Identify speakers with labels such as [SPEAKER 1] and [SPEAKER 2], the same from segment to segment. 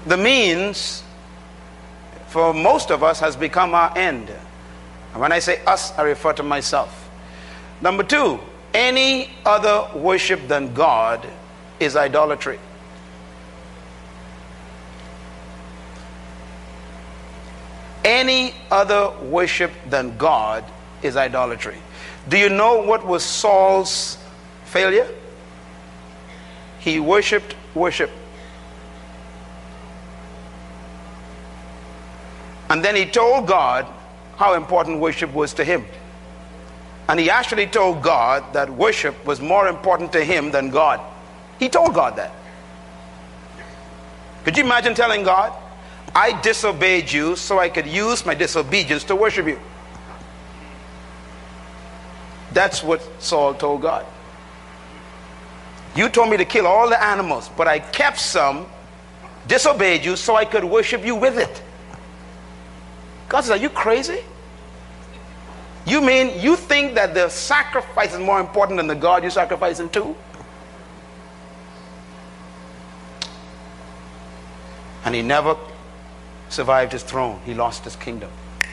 [SPEAKER 1] The means, for most of us, has become our end. And when I say us, I refer to myself. Number two, any other worship than God is idolatry. Any other worship than God is idolatry. Do you know what was Saul's failure? He worshipped worship. And then he told God how important worship was to him. And he actually told God that worship was more important to him than God. He told God that. Could you imagine telling God, I disobeyed you so I could use my disobedience to worship you? That's what Saul told God. You told me to kill all the animals, but I kept some, disobeyed you so I could worship you with it. God says, are you crazy? You mean you think that the sacrifice is more important than the God you're sacrificing to? And he never survived his throne. He lost his kingdom.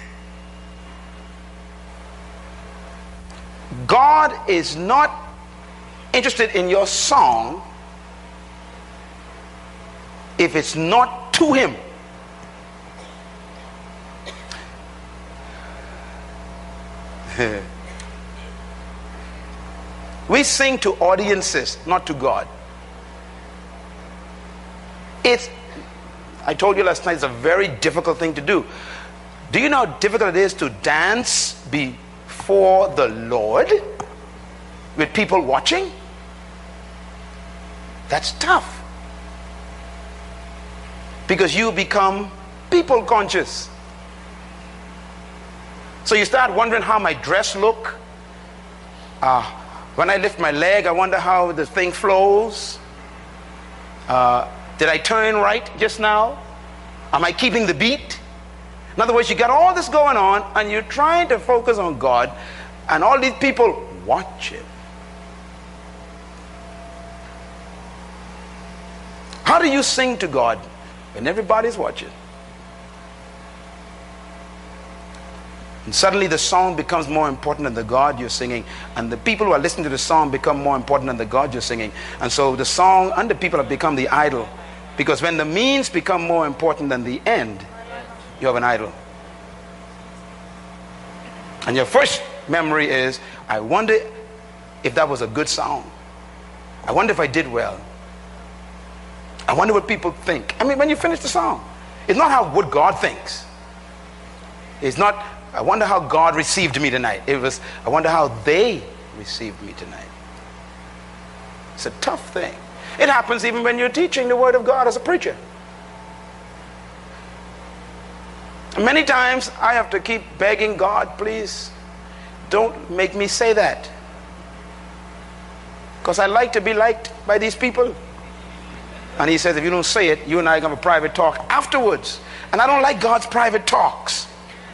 [SPEAKER 1] God is not interested in your song if it's not to him. We sing to audiences, not to God. I told you last night, it's a very difficult thing to do. Do you know how difficult it is to dance before the Lord with people watching? That's tough. Because you become people conscious. So you start wondering how my dress look. When I lift my leg, I wonder how the thing flows. Did I turn right just now? Am I keeping the beat? In other words, you got all this going on and you're trying to focus on God, and all these people watching. How do you sing to God when everybody's watching? And suddenly the song becomes more important than the God you're singing, and the people who are listening to the song become more important than the God you're singing. And so the song and the people have become the idol, because when the means become more important than the end, you have an idol. And your first memory is, I wonder if that was a good song. I wonder if I did well. I wonder what people think. I mean, when you finish the song, it's not how what God thinks. It's not, I wonder how God received me tonight. It was, I wonder how they received me tonight. It's a tough thing. It happens even when you're teaching the Word of God as a preacher. Many times I have to keep begging God, please don't make me say that, because I like to be liked by these people. And he says, if you don't say it, you and I are going to have a private talk afterwards. And I don't like God's private talks,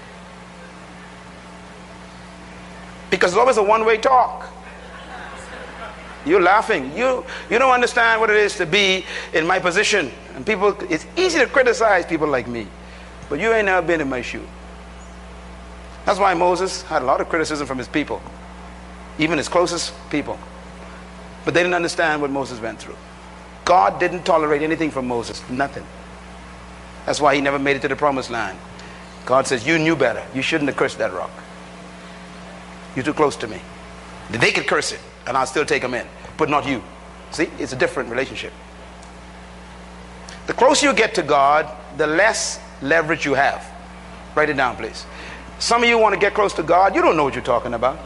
[SPEAKER 1] because it's always a one-way talk. You're laughing. You don't understand what it is to be in my position. And people, it's easy to criticize people like me, but you ain't never been in my shoe. That's why Moses had a lot of criticism from his people, even his closest people. But they didn't understand what Moses went through. God didn't tolerate anything from Moses, nothing. That's why he never made it to the promised land. God says, you knew better. You shouldn't have cursed that rock. You're too close to me. They could curse it, and I'll still take them in, but not you. See, it's a different relationship. The closer you get to God, the less leverage you have. Write it down, please. Some of you want to get close to God, you don't know what you're talking about.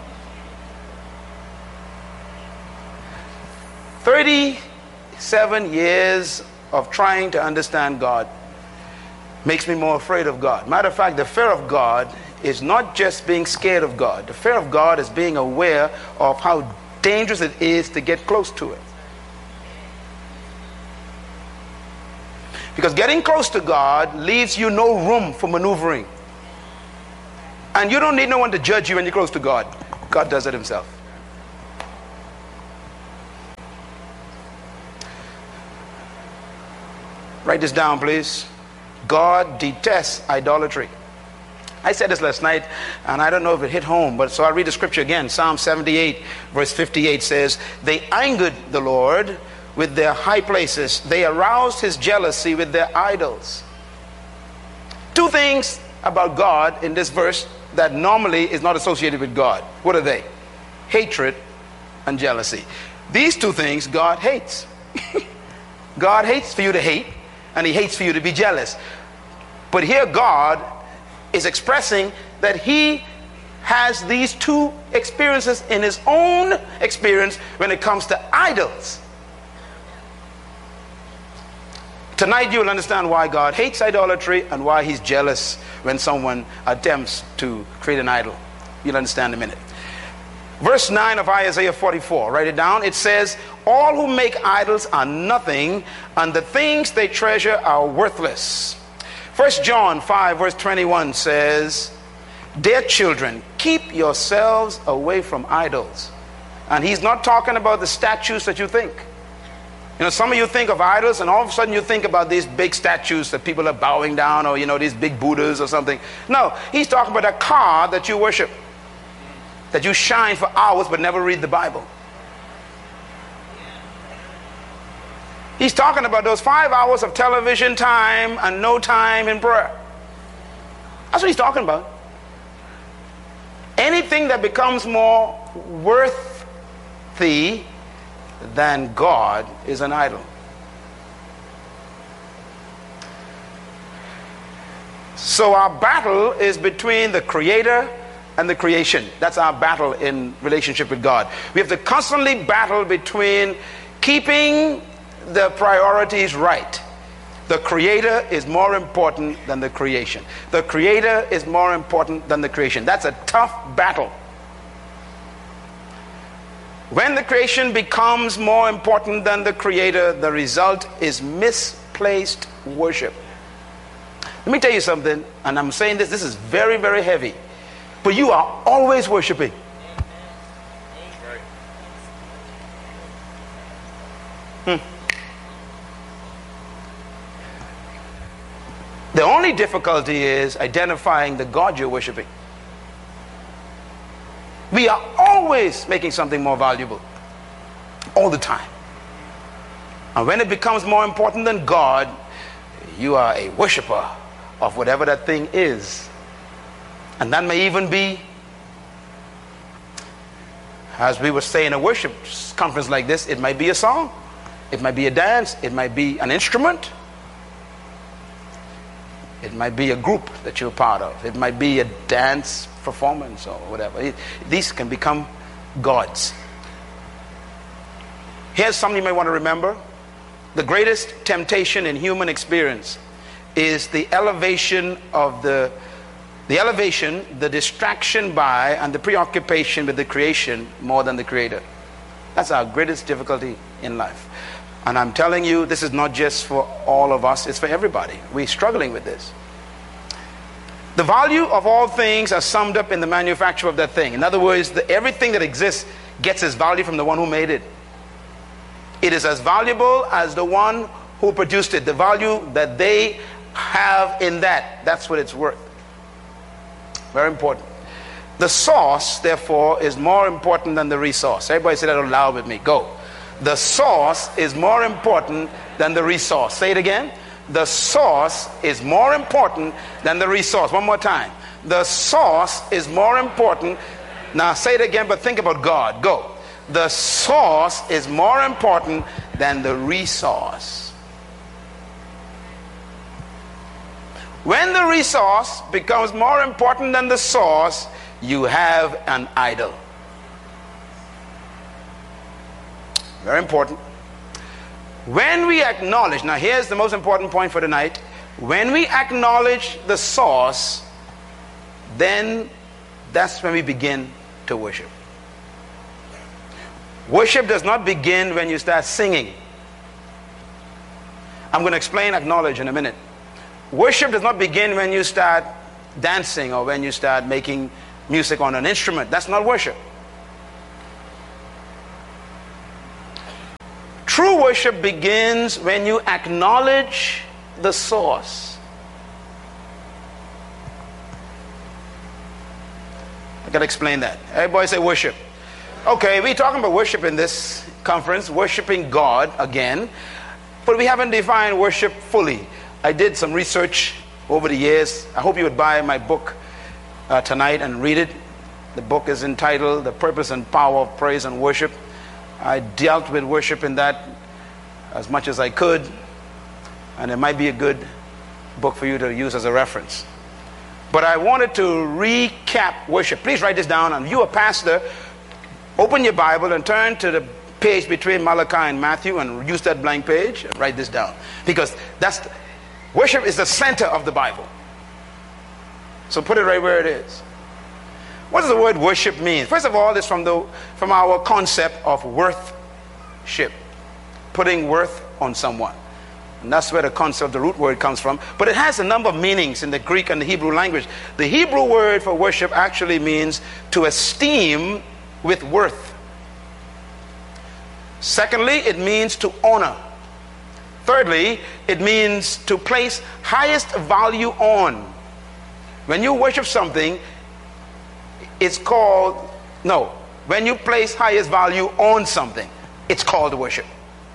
[SPEAKER 1] 37 years of trying to understand God makes me more afraid of God. Matter of fact, the fear of God is not just being scared of God. The fear of God is being aware of how dangerous it is to get close to it. Because getting close to God leaves you no room for maneuvering. And you don't need no one to judge you when you're close to God. God does it himself. Write this down, please. God detests idolatry. I said this last night, and I don't know if it hit home, but so I'll read the scripture again. Psalm 78, verse 58 says, they angered the Lord with their high places. They aroused his jealousy with their idols. Two things about God in this verse that normally is not associated with God. What are they? Hatred and jealousy. These two things God hates. God hates for you to hate, and he hates for you to be jealous. But here God is expressing that he has these two experiences in his own experience when it comes to idols. Tonight you will understand why God hates idolatry and why he's jealous when someone attempts to create an idol. You'll understand in a minute. Verse 9 of Isaiah 44, write it down. It says, all who make idols are nothing, and the things they treasure are worthless. 1 John 5 verse 21 says, dear children, keep yourselves away from idols. And he's not talking about the statues that you think. You know, some of you think of idols and all of a sudden you think about these big statues that people are bowing down, or, you know, these big Buddhas or something. No, he's talking about a car that you worship, that you shine for hours but never read the Bible. He's talking about those 5 hours of television time and no time in prayer. That's what he's talking about. Anything that becomes more worthy than God is an idol. So our battle is between the Creator and the creation. That's our battle in relationship with God. We have to constantly battle between keeping the priorities right. The Creator is more important than the creation. The Creator is more important than the creation. That's a tough battle. When the creation becomes more important than the Creator, the result is misplaced worship. Let me tell you something, and I'm saying this is very, very heavy, but you are always worshiping. The only difficulty is identifying the God you're worshiping. We are always making something more valuable. All the time. And when it becomes more important than God, you are a worshiper of whatever that thing is. And that may even be, as we would say in a worship conference like this, it might be a song. It might be a dance. It might be an instrument. It might be a group that you're part of. It might be a dance performance or whatever. These can become gods. Here's something you may want to remember. The greatest temptation in human experience is the elevation, the distraction by, and the preoccupation with the creation more than the Creator. That's our greatest difficulty in life. And I'm telling you, this is not just for all of us, it's for everybody. We're struggling with this. The value of all things are summed up in the manufacture of that thing. In other words, everything that exists gets its value from the one who made it. It is as valuable as the one who produced it. The value that they have in that's what it's worth. Very important. The source, therefore, is more important than the resource. Everybody say that out loud with me. Go. The source is more important than the resource. Say it again. The source is more important than the resource. One more time. The source is more important. Now say it again, but think about God. Go. The source is more important than the resource. When the resource becomes more important than the source, you have an idol. Very important. When we acknowledge, now here's the most important point for tonight. When we acknowledge the source, then that's when we begin to worship. Worship does not begin when you start singing. I'm going to explain acknowledge in a minute. Worship does not begin when you start dancing or when you start making music on an instrument. That's not worship. True worship begins when you acknowledge the source. I gotta explain that. Everybody say worship. Okay, we're talking about worship in this conference, worshiping God again, but we haven't defined worship fully. I did some research over the years. I hope you would buy my book tonight and read it. The book is entitled The Purpose and Power of Praise and Worship. I dealt with worship in that as much as I could, and it might be a good book for you to use as a reference. But I wanted to recap worship. Please write this down. And you, a pastor, open your Bible and turn to the page between Malachi and Matthew and use that blank page and write this down. Because worship is the center of the Bible. So put it right where it is. What does the word worship mean? First of all, it's from our concept of worthship. Putting worth on someone. And that's where the concept of the root word comes from. But it has a number of meanings in the Greek and the Hebrew language. The Hebrew word for worship actually means to esteem with worth. Secondly, it means to honor. Thirdly, it means to place highest value on. When you worship something, when you place highest value on something, it's called worship.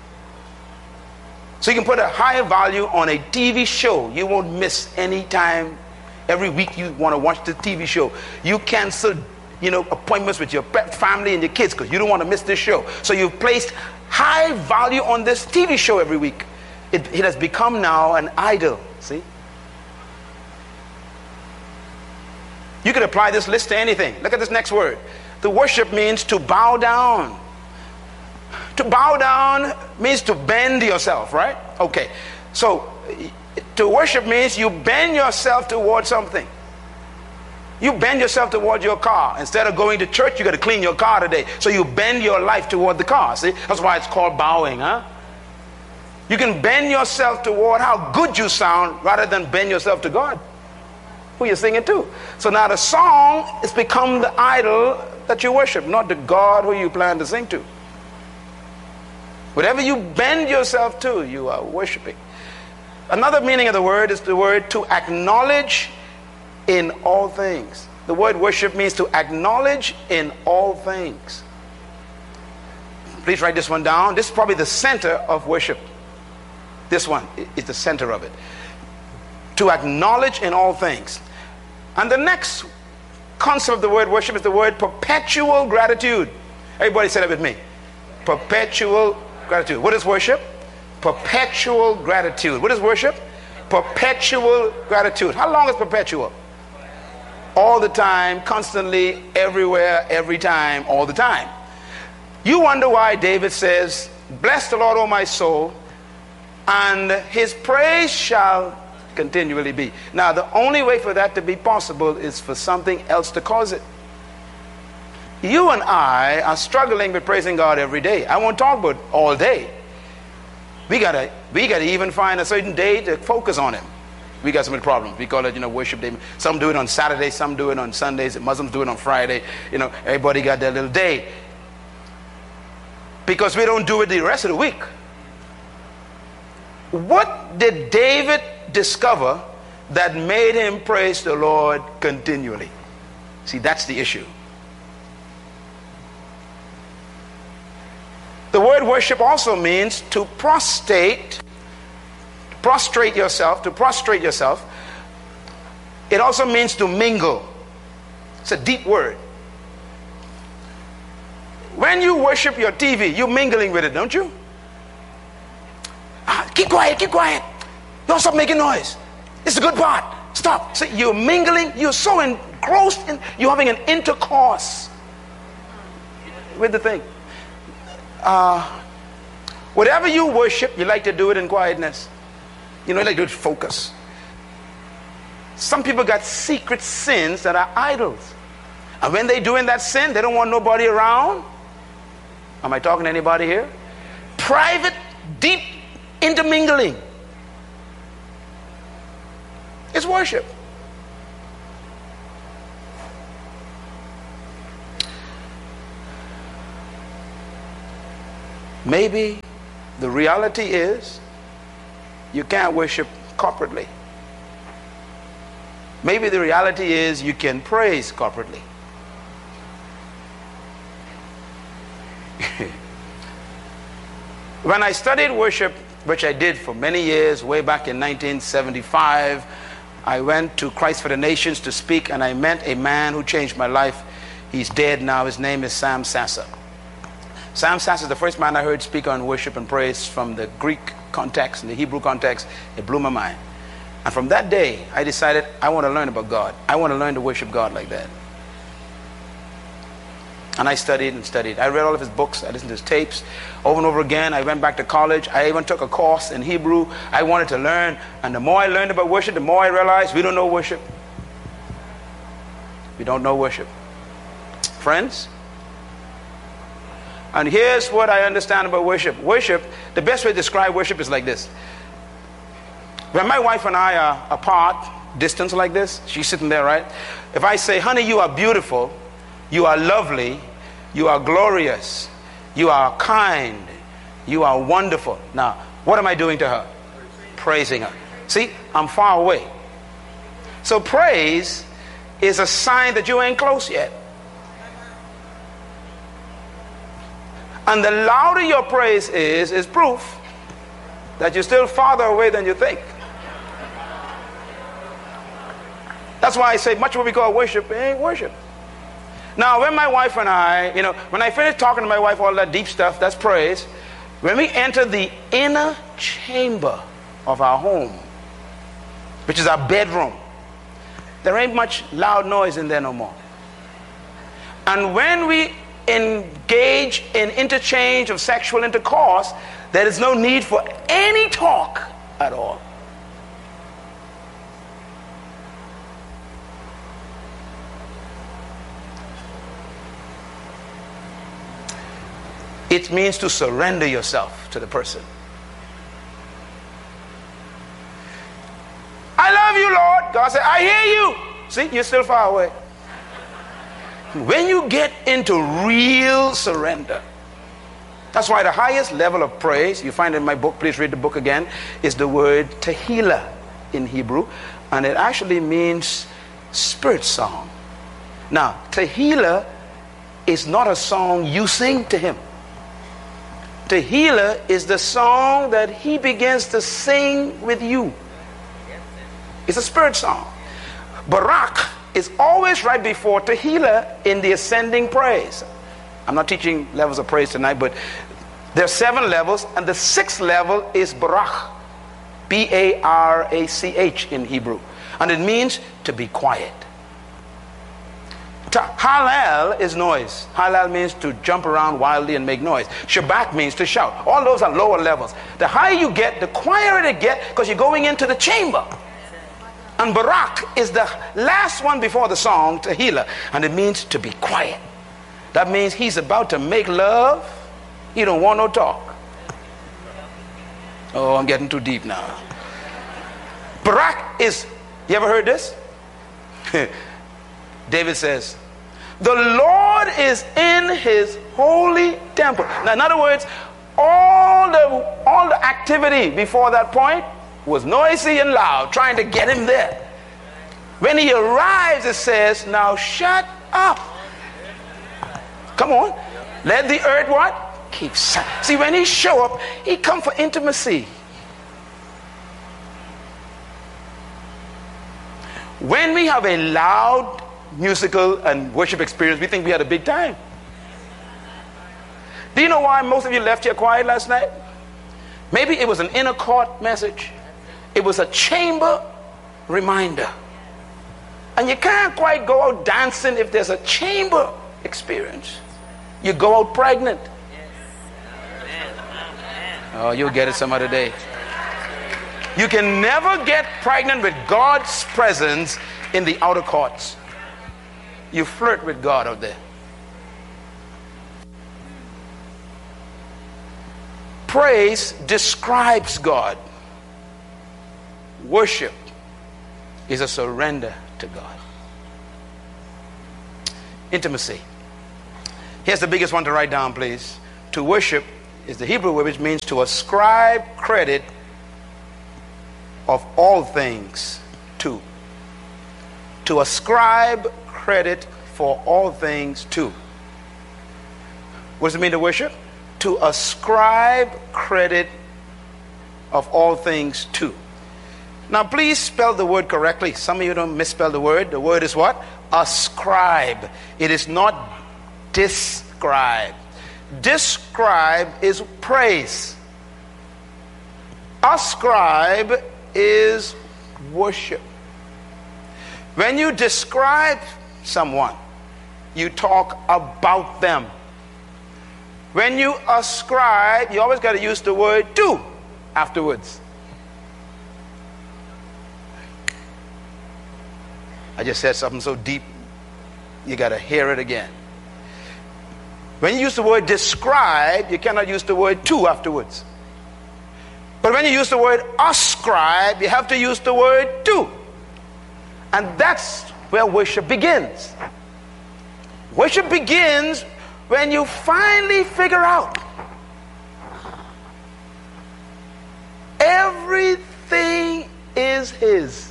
[SPEAKER 1] So you can put a higher value on a TV show. You won't miss any time. Every week you want to watch the TV show. You cancel, appointments with your family and your kids because you don't want to miss this show. So you've placed high value on this TV show every week. It has become now an idol. See? You can apply this list to anything. Look at this next word. The worship means to bow down. To bow down means to bend yourself, right? Okay. So to worship means you bend yourself towards something. You bend yourself toward your car. Instead of going to church, you got to clean your car today. So you bend your life toward the car. See? That's why it's called bowing, huh? You can bend yourself toward how good you sound rather than bend yourself to God, who you're singing to. So now the song has become the idol that you worship, not the God who you plan to sing to. Whatever you bend yourself to, you are worshiping. Another meaning of the word is the word to acknowledge in all things. The word worship means to acknowledge in all things. Please write this one down. This is probably the center of worship. This one is the center of it. To acknowledge in all things. And the next concept of the word worship is the word perpetual gratitude. Everybody say that with me. Perpetual gratitude. What is worship? Perpetual gratitude. What is worship? Perpetual gratitude. How long is perpetual? All the time, constantly, everywhere, every time, all the time. You wonder why David says, "Bless the Lord, O my soul, and his praise shall continually be." Now, the only way for that to be possible is for something else to cause it. You and I are struggling with praising God every day. I won't talk about all day. We gotta even find a certain day to focus on Him. We got so many problems. We call it, worship day. Some do it on Saturday, some do it on Sundays. Muslims do it on Friday. Everybody got their little day. Because we don't do it the rest of the week. What did David discover that made him praise the Lord continually? See, that's the issue. The word worship also means to prostrate yourself. It also means to mingle. It's a deep word. When you worship your TV, you're mingling with it, don't you? Keep quiet. Don't stop making noise. It's the good part. Stop. So you're mingling, you're so engrossed in, you're having an intercourse with the thing. Whatever you worship, you like to do it in quietness. You like to do it focus. Some people got secret sins that are idols. And when they're doing that sin, they don't want nobody around. Am I talking to anybody here? Private, deep intermingling. It's worship. Maybe the reality is you can't worship corporately. Maybe the reality is you can praise corporately. When I studied worship, which I did for many years, way back in 1975, I went to Christ for the Nations to speak, and I met a man who changed my life. He's dead now. His name is Sam Sasser. Sam Sasser is the first man I heard speak on worship and praise from the Greek context and the Hebrew context. It blew my mind. And from that day, I decided I want to learn about God. I want to learn to worship God like that. And I studied and studied. I read all of his books. I listened to his tapes over and over again. I went back to college. I even took a course in Hebrew. I wanted to learn. And the more I learned about worship, the more I realized we don't know worship. We don't know worship. Friends? And here's what I understand about worship. Worship, the best way to describe worship is like this. When my wife and I are apart, distance like this, she's sitting there, right? If I say, honey, you are beautiful, you are lovely, you are glorious, you are kind, you are wonderful. Now, what am I doing to her? Praising her. See, I'm far away. So praise is a sign that you ain't close yet. And the louder your praise is proof that you're still farther away than you think. That's why I say much of what we call worship ain't worship. Now, when my wife and I, when I finish talking to my wife, all that deep stuff, that's praise. When we enter the inner chamber of our home, which is our bedroom, there ain't much loud noise in there no more. And when we engage in interchange of sexual intercourse, there is no need for any talk at all. It means to surrender yourself to the person. I love you, Lord. God said, I hear you. See, you're still far away. When you get into real surrender, that's why the highest level of praise, you find in my book, please read the book again, is the word tehillah in Hebrew. And it actually means spirit song. Now, tehillah is not a song you sing to him. Tehillah is the song that he begins to sing with you. It's a spirit song. Barak is always right before Tehillah in the ascending praise. I'm not teaching levels of praise tonight, but there are 7 levels, and the 6th level is Barak. B-A-R-A-C-H in Hebrew. And it means to be quiet. Halal is noise. Halal means to jump around wildly and make noise. Shabbat means to shout. All those are lower levels. The higher you get, the quieter it gets, because you're going into the chamber. And Barak is the last one before the song, Tehillah, and it means to be quiet. That means he's about to make love. He don't want no talk. Oh, I'm getting too deep now. Barak is, you ever heard this? David says, the Lord is in his holy temple. Now, in other words, all the activity before that point was noisy and loud, trying to get him there. When he arrives, it says, now shut up. Come on. Let the earth what? Keep silent. See, when he show up, he come for intimacy. When we have a loud musical and worship experience, we think we had a big time. Do you know why most of you left here quiet last night? Maybe it was an inner court message. It was a chamber reminder. And you can't quite go out dancing if there's a chamber experience. You go out pregnant. Oh, you'll get it some other day. You can never get pregnant with God's presence in the outer courts. You flirt with God out there. Praise describes God. Worship is a surrender to God. Intimacy. Here's the biggest one to write down, please. To worship is the Hebrew word which means to ascribe credit of all things to. To ascribe credit for all things to. What does it mean to worship? To ascribe credit of all things to. Now please spell the word correctly. Some of you don't misspell the word. The word is what? Ascribe. It is not describe. Describe is praise. Ascribe is worship. When you describe someone, you talk about them. When you ascribe, you always got to use the word to afterwards. I just said something so deep, you got to hear it again. When you use the word describe, you cannot use the word to afterwards. But when you use the word ascribe, you have to use the word to. And that's where worship begins. Worship begins when you finally figure out everything is His.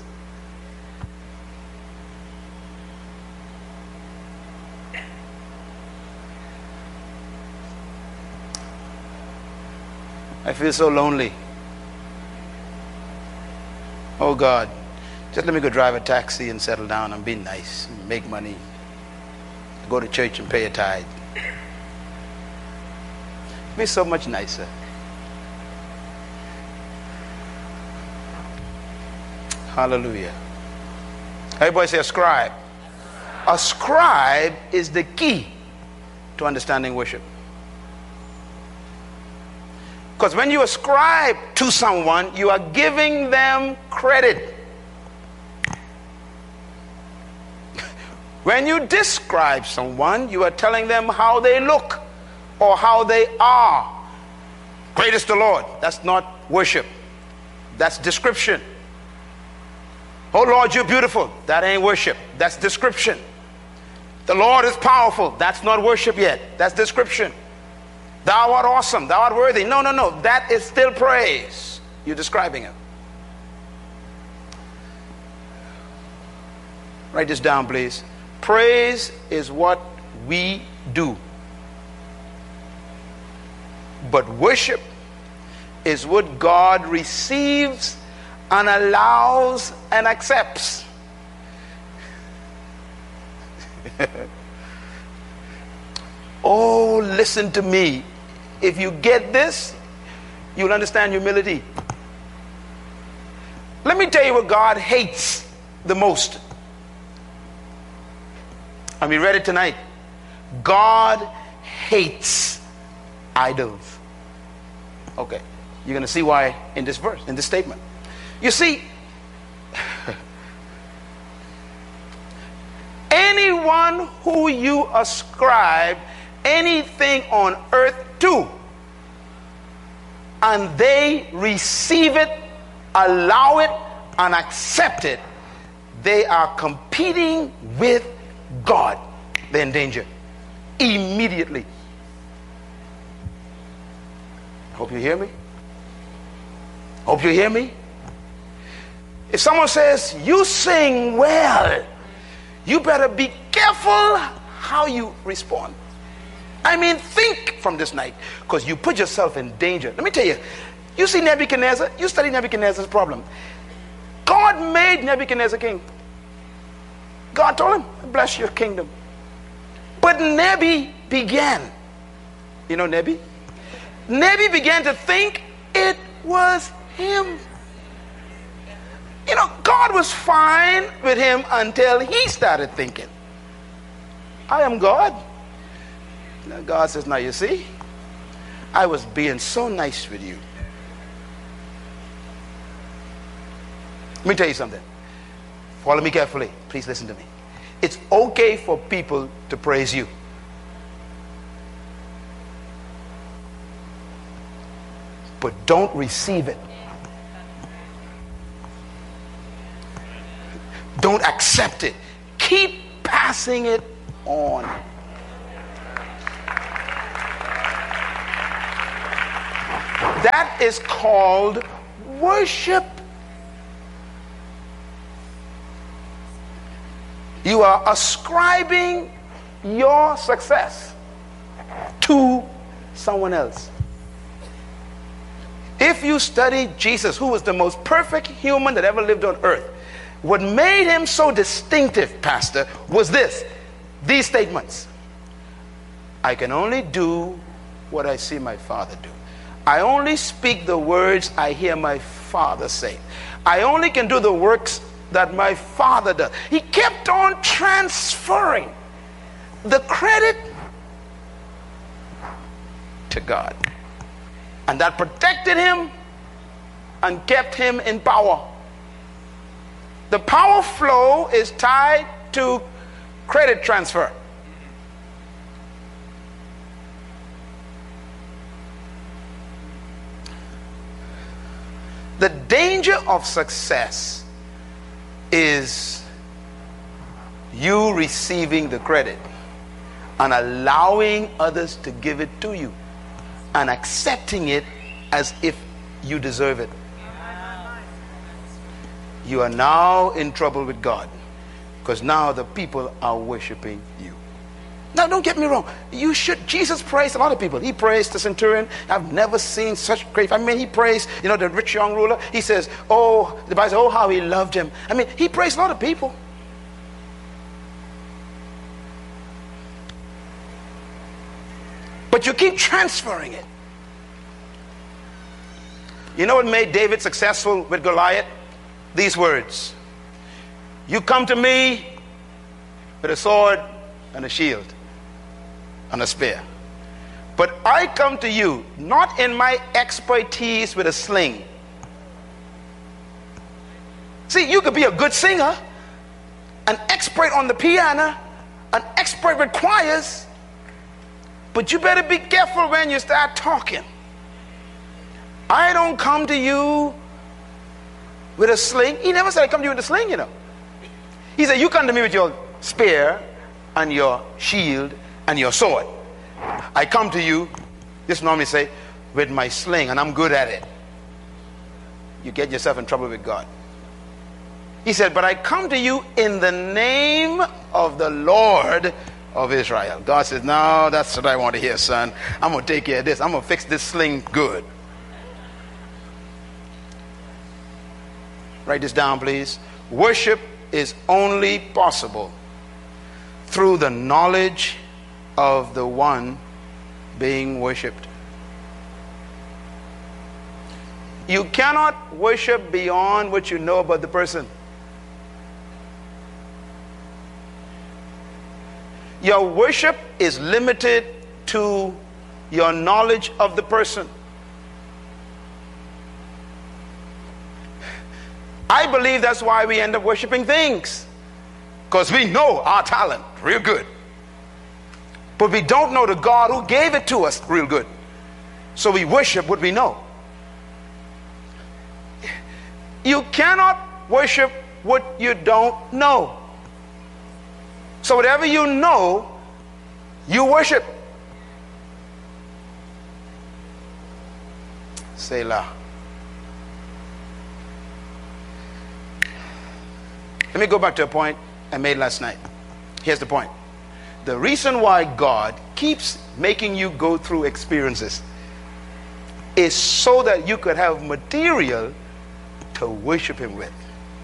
[SPEAKER 1] I feel so lonely. Oh God, just let me go drive a taxi and settle down and be nice, and make money, go to church and pay a tithe. It'd be so much nicer. Hallelujah. Everybody say ascribe. Ascribe is the key to understanding worship. Because when you ascribe to someone, you are giving them credit. When you describe someone, you are telling them how they look or how they are. Great is the Lord. That's not worship. That's description. Oh Lord, you're beautiful. That ain't worship. That's description. The Lord is powerful. That's not worship yet. That's description. Thou art awesome. Thou art worthy. No. That is still praise. You're describing Him. Write this down, please. Praise is what we do. But worship is what God receives and allows and accepts. Oh, listen to me. If you get this, you'll understand humility. Let me tell you what God hates the most. Are we ready tonight? God hates idols. Okay, you're going to see why in this verse, in this statement. You see, anyone who you ascribe anything on earth to, and they receive it, allow it, and accept it, they are competing with God. They're in danger immediately. Hope you hear me. Hope you hear me. If someone says you sing well, you better be careful how you respond. I mean, think from this night, because you put yourself in danger. Let me tell you, you see Nebuchadnezzar, you study Nebuchadnezzar's problem. God made Nebuchadnezzar king. God told him, bless your kingdom. But Nebi began. You know Nebi? Nebi began to think it was him. You know, God was fine with him until he started thinking, I am God. Now God says, now you see, I was being so nice with you. Let me tell you something. Follow me carefully. Please listen to me. It's okay for people to praise you. But don't receive it. Don't accept it. Keep passing it on. That is called worship. You are ascribing your success to someone else. If you study Jesus, who was the most perfect human that ever lived on earth, what made him so distinctive, Pastor, was these statements. I can only do what I see my Father do. I only speak the words I hear my Father say. I only can do the works that my Father does. He kept on transferring the credit to God. And that protected him and kept him in power. The power flow is tied to credit transfer. The danger of success is you receiving the credit and allowing others to give it to you and accepting it as if you deserve it. You are now in trouble with God because now the people are worshiping you. Now, don't get me wrong. You should. Jesus praised a lot of people. He praised the centurion. I've never seen such great. I mean, he praised, the rich young ruler. He says, oh, the Bible says, oh, how he loved him. I mean, he praised a lot of people. But you keep transferring it. You know what made David successful with Goliath? These words. You come to me with a sword and a shield and a spear. But I come to you not in my expertise with a sling. See, you could be a good singer, an expert on the piano, an expert with choirs, but you better be careful when you start talking. I don't come to you with a sling. He never said I come to you with a sling, He said you come to me with your spear and your shield and your sword. I come to you, just normally say, with my sling, and I'm good at it. You get yourself in trouble with God. He said, but I come to you in the name of the Lord of Israel. God says, no, that's what I want to hear, son. I'm going to take care of this. I'm going to fix this sling good. Write this down, please. Worship is only possible through the knowledge of the one being worshipped. You cannot worship beyond what you know about the person. Your worship is limited to your knowledge of the person. I believe that's why we end up worshiping things, because we know our talent real good, but we don't know the God who gave it to us real good. So we worship what we know. You cannot worship what you don't know. So whatever you know, you worship. Selah. Let me go back to a point I made last night. Here's the point. The reason why God keeps making you go through experiences is so that you could have material to worship him with.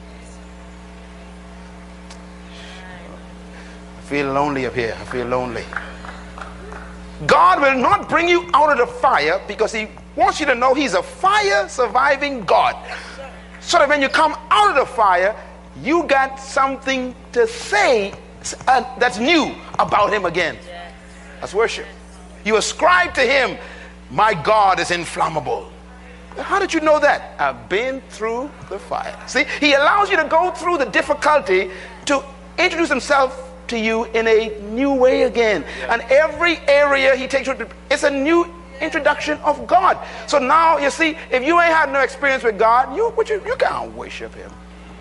[SPEAKER 1] I feel lonely up here. I feel lonely. God will not bring you out of the fire because he wants you to know he's a fire surviving God. So that when you come out of the fire, you got something to say that's new about him again. That's worship. You ascribe to him, my God is inflammable. How did you know that? I've been through the fire. See, he allows you to go through the difficulty to introduce himself to you in a new way again. And every area he takes you to, it's a new introduction of God. So now you see, if you ain't had no experience with God, you can't worship him.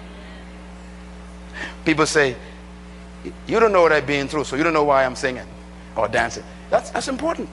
[SPEAKER 1] People say, you don't know what I've been through, so you don't know why I'm singing or dancing. That's important.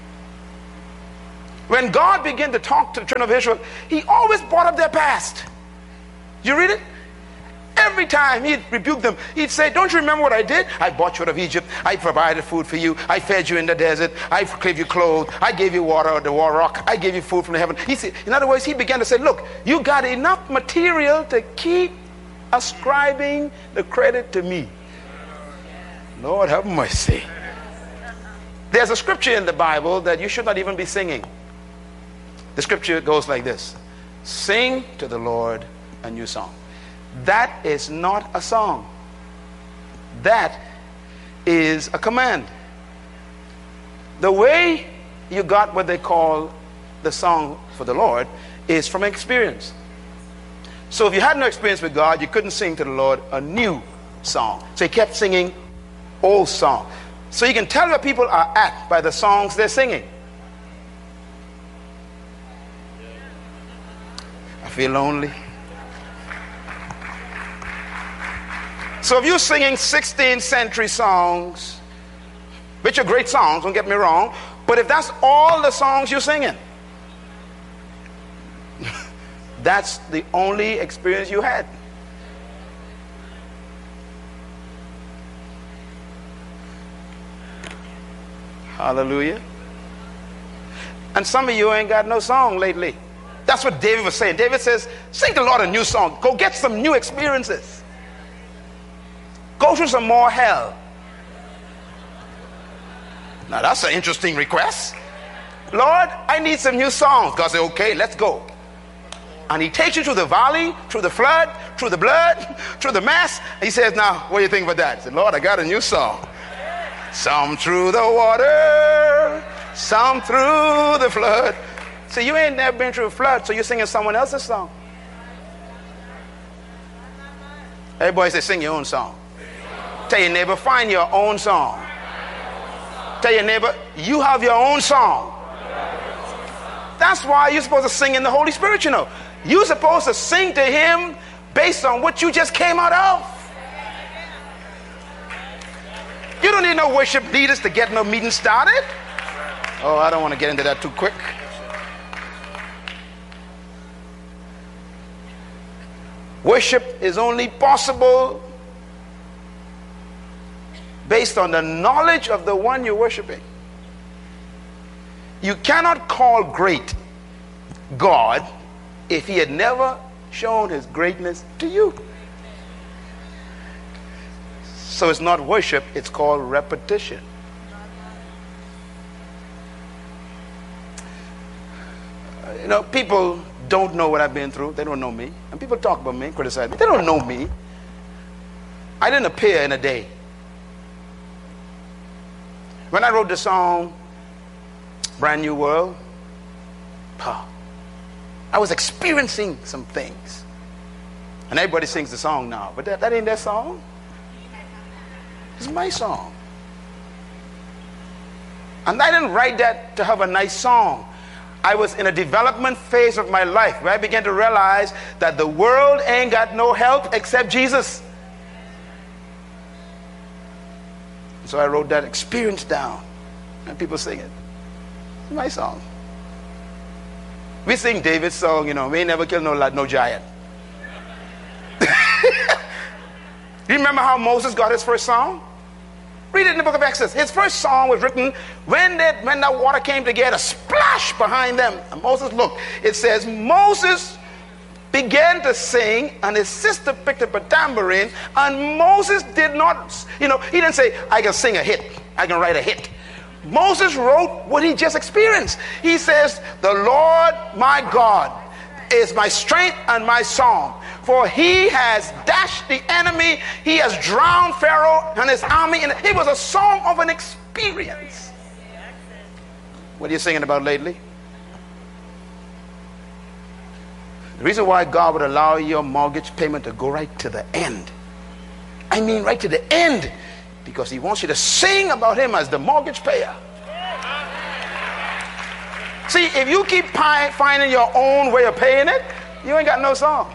[SPEAKER 1] When God began to talk to the children of Israel, he always brought up their past. You read it? every time he'd rebuke them, he'd say, don't you remember what I did? I brought you out of Egypt. I provided food for you. I fed you in the desert. I gave you clothes. I gave you water at the war rock. I gave you food from the heaven. He said, in other words, he began to say, look, you got enough material to keep ascribing the credit to me. Lord have mercy. There's a scripture in the Bible that you should not even be singing. The scripture goes like this: sing to the Lord a new song. That is not a song. That is a command. The way you got what they call the song for the Lord is from experience. So if you had no experience with God, you couldn't sing to the Lord a new song. So he kept singing old song. So you can tell where people are at by the songs they're singing. I feel lonely. So if you're singing 16th century songs, which are great songs, don't get me wrong, but if that's all the songs you're singing, that's the only experience you had. Hallelujah. And some of you ain't got no song lately. That's what David was saying. David says, sing the Lord a new song. Go get some new experiences. Go through some more hell. Now that's an interesting request. Lord, I need some new songs. God said, okay, let's go. And he takes you through the valley, through the flood, through the blood, through the mess. He says, now, what do you think about that? He said, Lord, I got a new song. Some through the water, some through the flood. So you ain't never been through a flood, so you're singing someone else's song. Everybody say, sing your own song. Tell your neighbor, find your own song. Tell your neighbor, you have your own song. That's why you're supposed to sing in the Holy Spirit, you know. You're supposed to sing to him based on what you just came out of. You don't need no worship leaders to get no meeting started. Oh, I don't want to get into that too quick. Worship is only possible based on the knowledge of the one you're worshiping. You cannot call great God if he had never shown his greatness to you. So it's not worship, it's called repetition. You know, people don't know what I've been through. They don't know me. And people talk about me, criticize me. They don't know me. I didn't appear in a day. When I wrote the song Brand New World, I was experiencing some things. And everybody sings the song now, but that ain't their song. It's my song. And I didn't write that to have a nice song. I was in a development phase of my life where I began to realize that the world ain't got no help except Jesus. So I wrote that experience down, and people sing it. It's my song. We sing David's song, you know, we ain't never killed no giant. You remember how Moses got his first song? Read it in the book of Exodus. His first song was written when that water came together, splash behind them. And Moses looked. It says Moses began to sing, and his sister picked up a tambourine, and Moses did not, he didn't say, I can sing a hit, I can write a hit. Moses wrote what he just experienced. He says, the Lord my God is my strength and my song, for he has dashed the enemy, he has drowned Pharaoh and his army. And it was a song of an experience. What are you singing about lately? The reason why God would allow your mortgage payment to go right to the end, I mean right to the end, because he wants you to sing about him as the mortgage payer. See, if you keep finding your own way of paying it, you ain't got no song.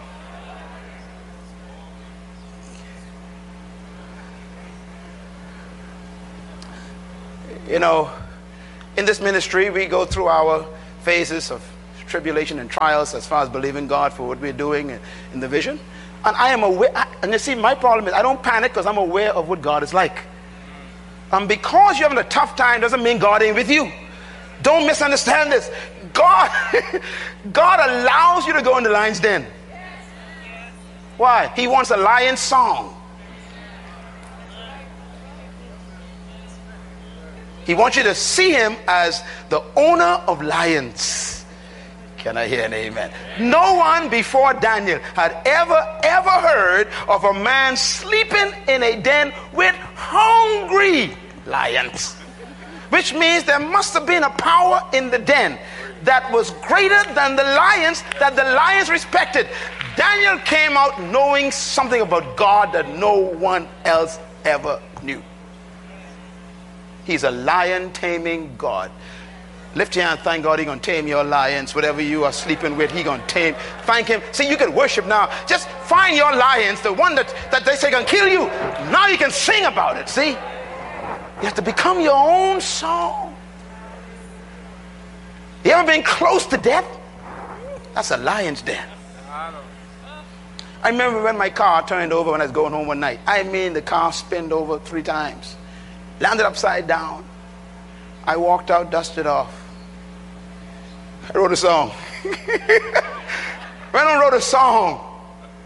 [SPEAKER 1] You know, in this ministry, we go through our phases of tribulation and trials as far as believing God for what we're doing in the vision. And I am aware, and you see, my problem is I don't panic because I'm aware of what God is like. And because you're having a tough time doesn't mean God ain't with you. Don't misunderstand this. God, God allows you to go in the lion's den. Why? He wants a lion's song. He wants you to see him as the owner of lions. Can I hear an amen? No one before Daniel had ever heard of a man sleeping in a den with hungry lions. Which means there must have been a power in the den that was greater than the lions, that the lions respected. Daniel came out knowing something about God that no one else ever knew. He's a lion taming God. Lift your hand, thank God he's going to tame your lions. Whatever you are sleeping with, he's going to tame. Thank him. See, you can worship now. Just find your lions, the one that they say can kill you. Now you can sing about it, see? You have to become your own song. You ever been close to death? That's a lion's den. I remember when my car turned over when I was going home one night. I mean, the car spinned over 3 times. Landed upside down. I walked out, dusted off. I wrote a song. When I wrote a song.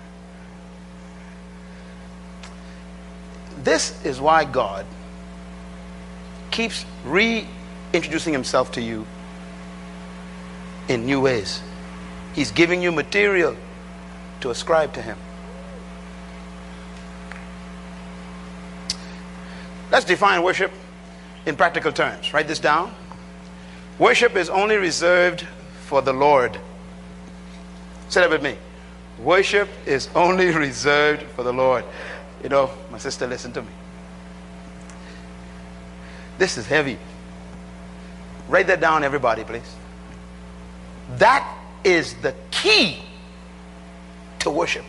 [SPEAKER 1] This is why God keeps reintroducing himself to you in new ways. He's giving you material to ascribe to him. Let's define worship in practical terms. Write this down. Worship is only reserved for the Lord. Say that with me. Worship is only reserved for the Lord. You know, my sister, listen to me. This is heavy. Write that down, everybody, please. That is the key to worship.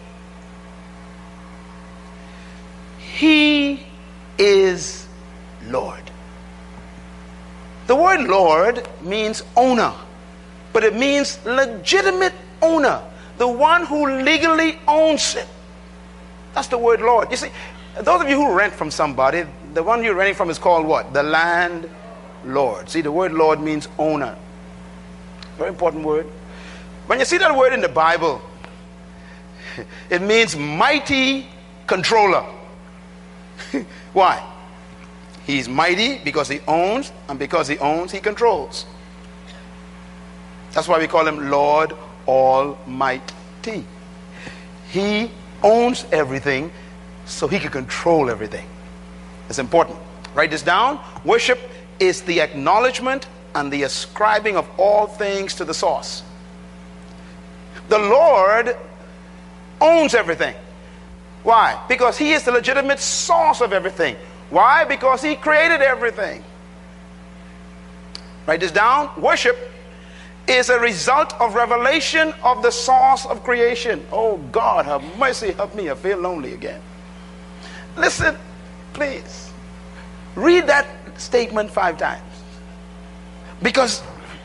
[SPEAKER 1] He is Lord. The word Lord means owner, but it means legitimate owner, the one who legally owns it. That's the word Lord. You see, those of you who rent from somebody, the one you're renting from is called what? The landlord. See, the word Lord means owner. Very important word. When you see that word in the Bible, it means mighty controller. Why? He's mighty because he owns, and because he owns, he controls. That's why we call him Lord Almighty. He owns everything, so he can control everything. It's important. Write this down. Worship is the acknowledgement and the ascribing of all things to the source. The Lord owns everything. Why? Because he is the legitimate source of everything. Why? Because he created everything. Write this down. Worship is a result of revelation of the source of creation. Oh God, have mercy, help me. I feel lonely again. Listen, please. Read that statement 5 times. Because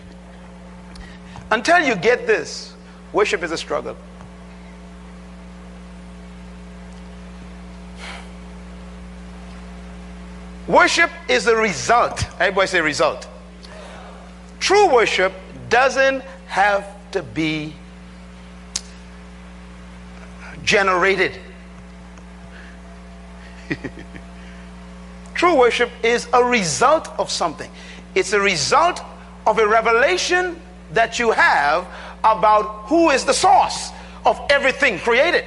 [SPEAKER 1] until you get this, worship is a struggle. Worship is a result. Everybody say result. True worship doesn't have to be generated. True worship is a result of something. It's a result of a revelation that you have about who is the source of everything created.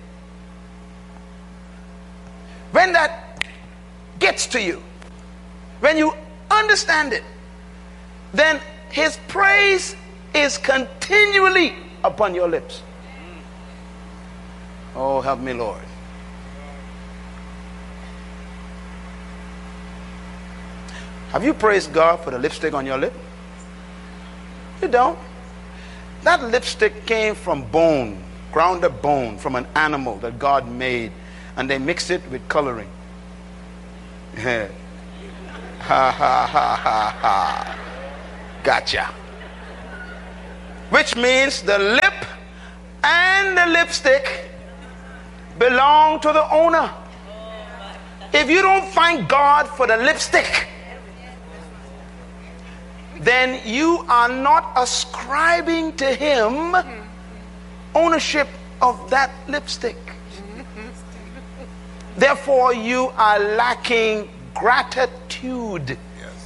[SPEAKER 1] When that gets to you, when you understand it, then his praise is continually upon your lips. Oh, help me, Lord. Have you praised God for the lipstick on your lip? You don't. That lipstick came from bone, ground up bone from an animal that God made, and they mixed it with coloring. Ha ha ha ha ha. Gotcha. which means the lip and the lipstick belong to the owner. If you don't thank God for the lipstick, then you are not ascribing to him ownership of that lipstick. Therefore, you are lacking gratitude.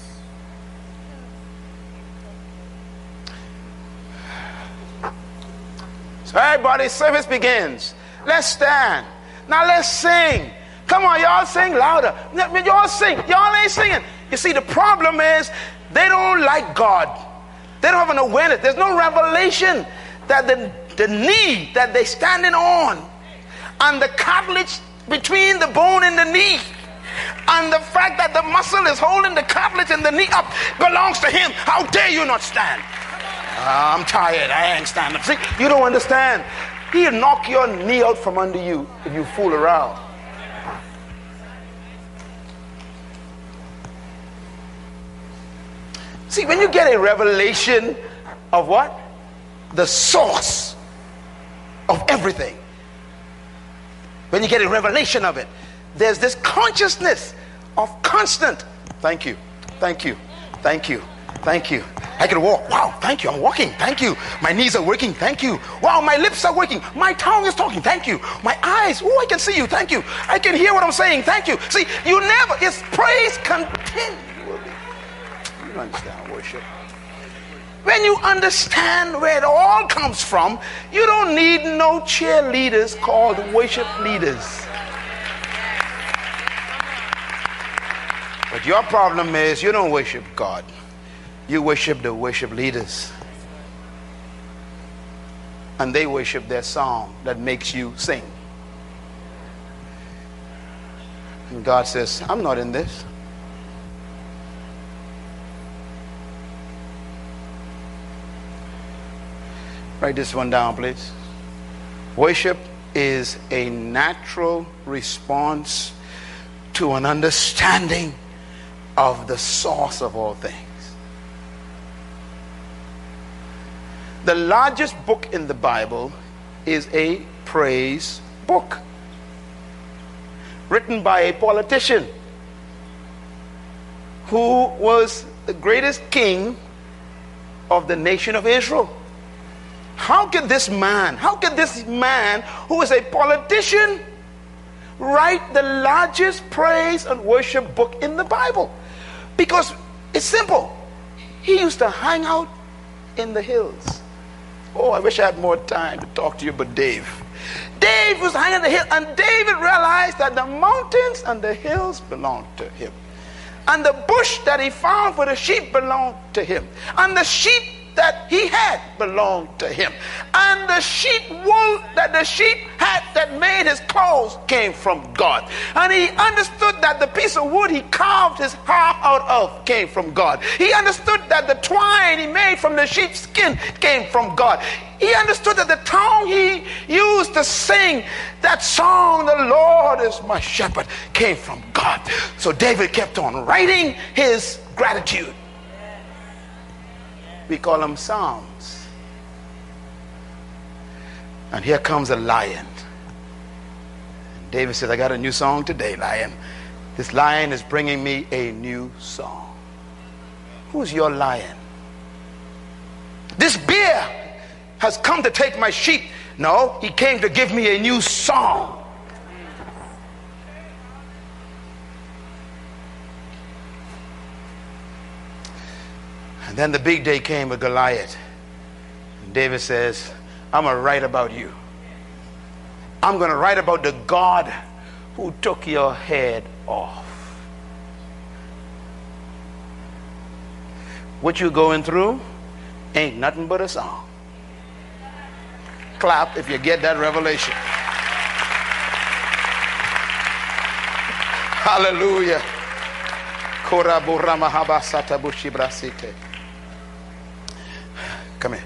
[SPEAKER 1] So everybody's service begins. Let's stand. Now let's sing. Come on, y'all sing louder. Y'all sing. Y'all ain't singing. You see, the problem is they don't like God. They don't have an awareness. There's no revelation that the knee that they're standing on and the cartilage between the bone and the knee and the fact that the muscle is holding the cartilage and the knee up belongs to him. How dare you not stand? I'm tired. I ain't standing. See, you don't understand. He'll knock your knee out from under you if you fool around. See, when you get a revelation of what? The source of everything. When you get a revelation of it, there's this consciousness of constant. Thank you. Thank you. Thank you. Thank you. I can walk. Wow, thank you. I'm walking. Thank you. My knees are working. Thank you. Wow, my lips are working. My tongue is talking. Thank you. My eyes. Oh, I can see you. Thank you. I can hear what I'm saying. Thank you. See, you never, it's praise continually. You don't understand worship. When you understand where it all comes from, you don't need no cheerleaders called worship leaders. But your problem is you don't worship God. You worship the worship leaders. And they worship their song that makes you sing. And God says, I'm not in this. Write this one down, please. Worship is a natural response to an understanding of the source of all things. The largest book in the Bible is a praise book written by a politician who was the greatest king of the nation of Israel. How can this man who is a politician write the largest praise and worship book in the Bible? Because it's simple. He used to hang out in the hills. Oh, I wish I had more time to talk to you about Dave. Dave was hanging in the hill, and David realized that the mountains and the hills belonged to him. And the bush that he found for the sheep belonged to him. And the sheep that he had belonged to him. And the sheep wool that the sheep had that made his clothes came from God. And he understood that the piece of wood he carved his harp out of came from God. He understood that the twine he made from the sheep's skin came from God. He understood that the tongue he used to sing that song, "The Lord is my shepherd," came from God. So David kept on writing his gratitude. We call them Psalms. And here comes a lion. And David says, I got a new song today, lion. This lion is bringing me a new song. Who's your lion? This bear has come to take my sheep. No, he came to give me a new song. And then the big day came with Goliath. And David says, I'm going to write about you. I'm going to write about the God who took your head off. What you're going through ain't nothing but a song. Clap if you get that revelation. Hallelujah. Come here.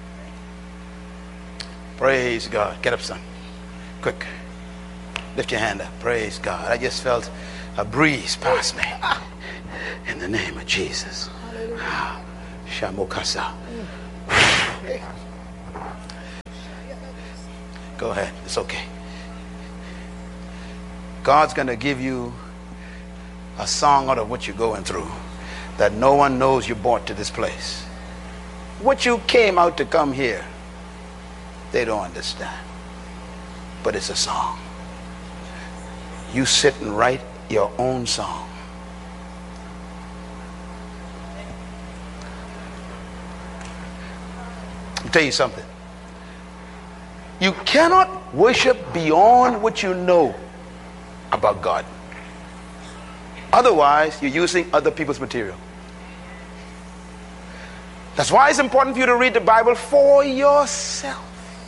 [SPEAKER 1] Praise God. Get up, son. Quick. Lift your hand up. Praise God. I just felt a breeze pass me. In the name of Jesus. Shamokasa. Go ahead. It's okay. God's going to give you a song out of what you're going through that no one knows you brought to this place. What you came out to come here, they don't understand. But it's a song. You sit and write your own song. I'll tell you something. You cannot worship beyond what you know about God. Otherwise, you're using other people's material. That's why it's important for you to read the Bible for yourself.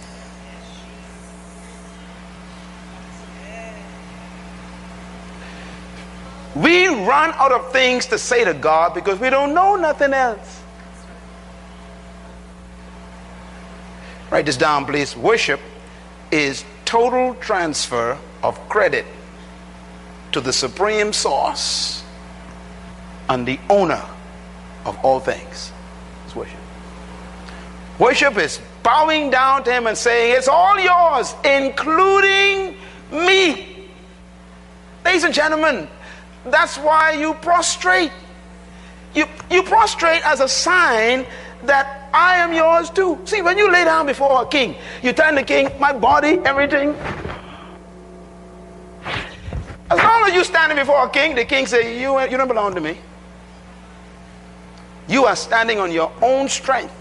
[SPEAKER 1] We run out of things to say to God because we don't know nothing else. Write this down, please. Worship is total transfer of credit to the supreme source and the owner of all things. It's worship. Worship is bowing down to him and saying, it's all yours, including me. Ladies and gentlemen, that's why you prostrate. You prostrate as a sign that I am yours too. See, when you lay down before a king, you tell the king, my body, everything. As long as you standing before a king, the king says, you don't belong to me. You are standing on your own strength.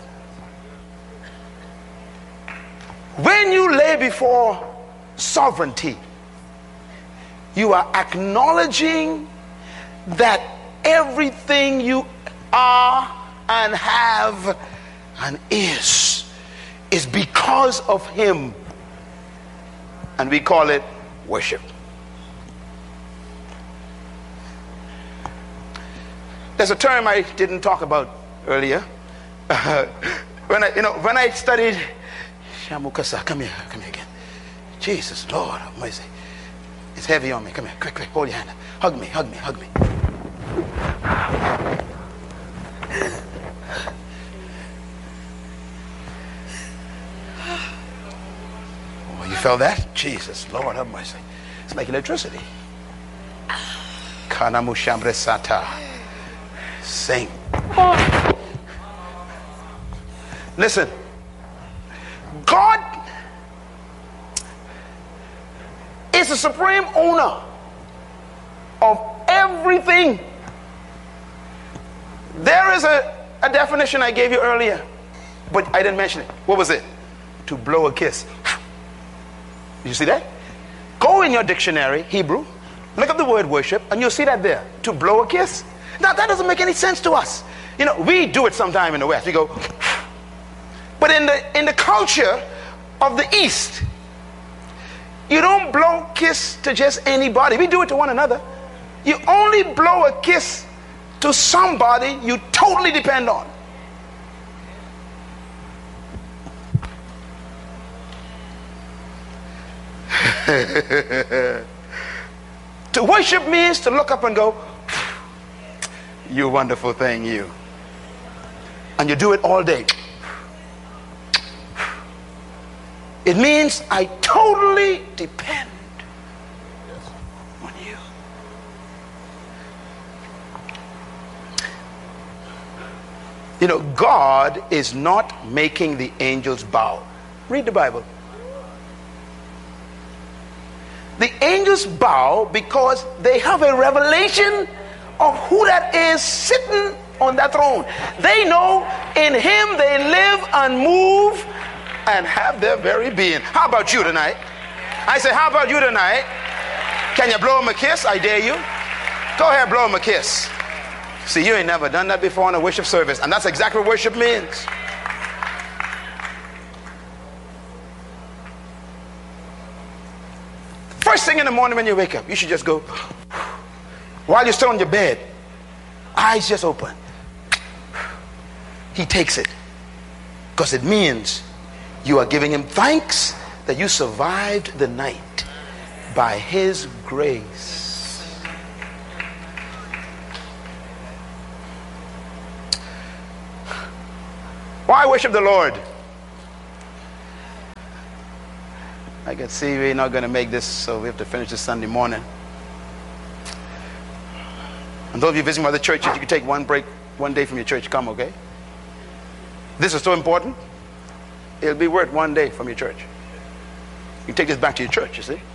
[SPEAKER 1] When you lay before sovereignty, you are acknowledging that everything you are and have and is because of him. And we call it worship. There's a term I didn't talk about earlier. When I studied Shamukasa, come here again. Jesus, Lord have mercy. It's heavy on me. Come here, quick, hold your hand. Hug me. Oh, you felt that? Jesus, Lord have mercy. It's like electricity. Kanamu Shambre Sata. Sing. Listen, God is the supreme owner of everything. There is a definition I gave you earlier, but I didn't mention it. What was it? To blow a kiss. Did you see that? Go in your dictionary, Hebrew, look up the word worship, and you'll see that there. To blow a kiss. Now that doesn't make any sense to us. We do it sometime in the West. We go, but in the culture of the East, you don't blow kiss to just anybody. We do it to one another. You only blow a kiss to somebody you totally depend on. To worship means to look up and go, you wonderful thing, you. And you do it all day. It means I totally depend on you. God is not making the angels bow. Read the Bible. The angels bow because they have a revelation of who that is sitting on that throne. They know in him they live and move and have their very being. How about you tonight? I say, how about you tonight? Can you blow him a kiss? I dare you. Go ahead, blow him a kiss. See, you ain't never done that before in a worship service, and that's exactly what worship means. First thing in the morning when you wake up, you should just go, while you're still on your bed, eyes just open. He takes it because it means you are giving him thanks that you survived the night by his grace. Why worship the Lord? I can see we're not going to make this, so we have to finish this Sunday morning. And those of you visiting other churches, you can take one break, one day from your church. Come, okay? This is so important. It'll be worth one day from your church. You take this back to your church, you see.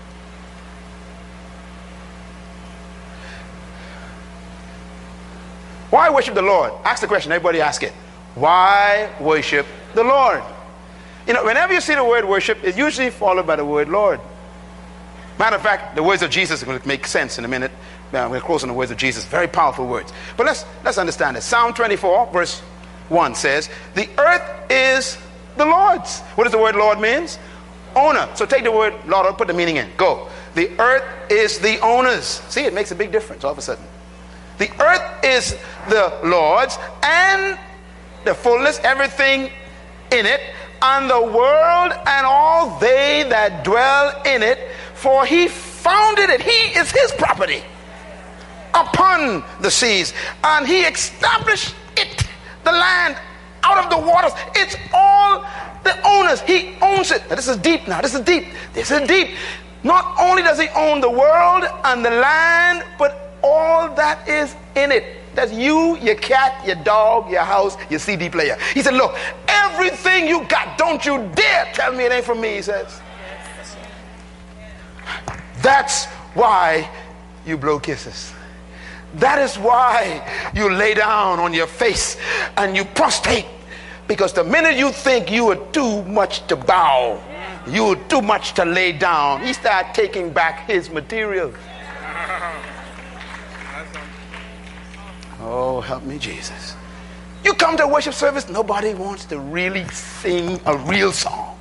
[SPEAKER 1] Why worship the Lord? Ask the question. Everybody ask it. Why worship the Lord? You know, whenever you see the word worship, it's usually followed by the word Lord. Matter of fact, the words of Jesus are going to make sense in a minute. Now, I'm going to close on the words of Jesus. Very powerful words. But let's understand it. Psalm 24, verse 1 says, the earth is the Lord's. What does the word Lord means? Owner. So take the word Lord and put the meaning in. Go. The earth is the owner's. See, it makes a big difference all of a sudden. The earth is the Lord's and the fullness, everything in it, and the world and all they that dwell in it, for he founded it. He is his property upon the seas, and he established it, the land out of the waters. It's all the owners. He owns it. Now, this is deep now. This is deep. This is deep. Not only does he own the world and the land, but all that is in it. That's you, your cat, your dog, your house, your CD player. He said, look, everything you got, don't you dare tell me it ain't from me, he says. That's why you blow kisses. That is why you lay down on your face and you prostrate. Because the minute you think you are too much to bow, you are too much to lay down, he starts taking back his material. Oh, help me, Jesus. You come to a worship service, nobody wants to really sing a real song.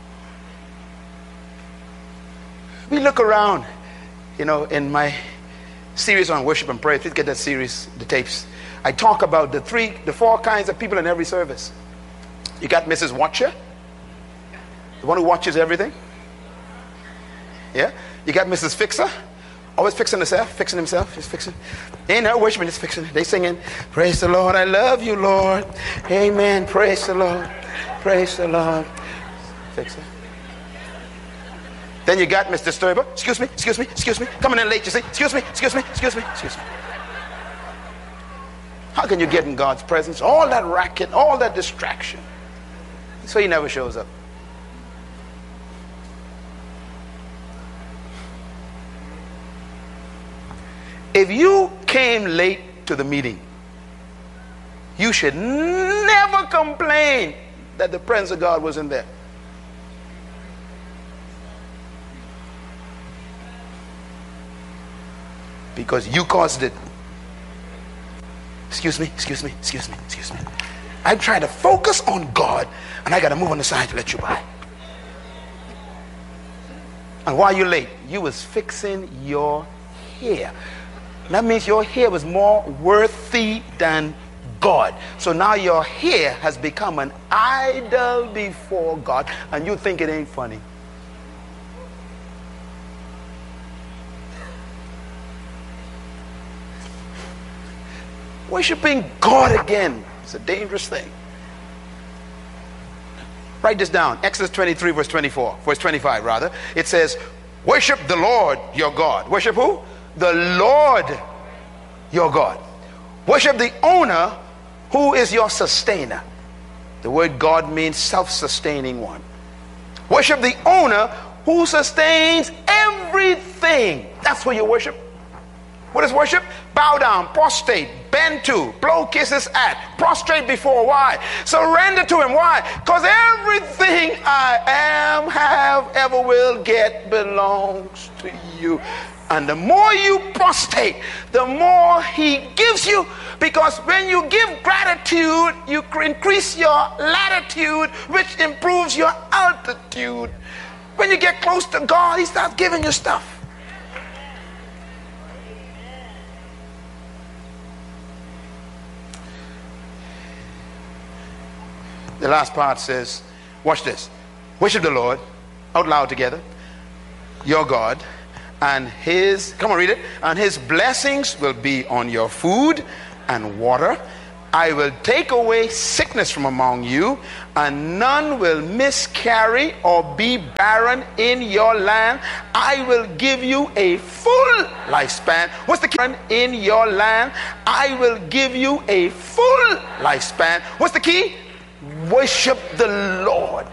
[SPEAKER 1] We look around, you know, in my series on worship and prayer. Please get that series, the tapes. I talk about the four kinds of people in every service. You got Mrs. Watcher, the one who watches everything. Yeah. You got Mrs. Fixer, always fixing himself, just fixing. Ain't no worshiping, just fixing. They singing, praise the Lord, I love you, Lord. Amen, praise the Lord, praise the Lord. Fixer. Then you got Mr. Disturber. Excuse me, coming in late, you see. Excuse me. How can you get in God's presence? All that racket, all that distraction. So he never shows up. If you came late to the meeting, you should never complain that the presence of God wasn't there. Because you caused it. Excuse me. I'm trying to focus on God, and I got to move on the side to let you by. And while you're late, you was fixing your hair. That means your hair was more worthy than God. So now your hair has become an idol before God, and you think it ain't funny. Worshiping God again is a dangerous thing. Write this down. Exodus 23 verse 25 rather. It says, worship the Lord your God. Worship who? The Lord your God. Worship the owner who is your sustainer. The word God means self-sustaining one. Worship the owner who sustains everything. That's what you worship. What is worship? Bow down, prostrate, bend to, blow kisses at, prostrate before. Why? Surrender to him. Why? Because everything I am, have, ever will get belongs to you. And the more you prostrate, the more he gives you. Because when you give gratitude, you increase your latitude, which improves your altitude. When you get close to God, he starts giving you stuff. The last part says, watch this. Worship the Lord out loud together, your God, and his, come on, read it, and his blessings will be on your food and water I will take away sickness from among you, and none will miscarry or be barren in your land. I will give you a full lifespan. What's the key? In your land, I will give you a full lifespan. What's the key? Worship the Lord.